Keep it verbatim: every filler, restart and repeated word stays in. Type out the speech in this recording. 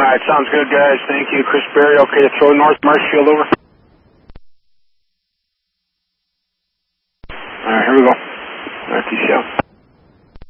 right, sounds good, guys. Thank you. Chris Berry, okay to throw North Marshfield over? All right, here we go. R T C L.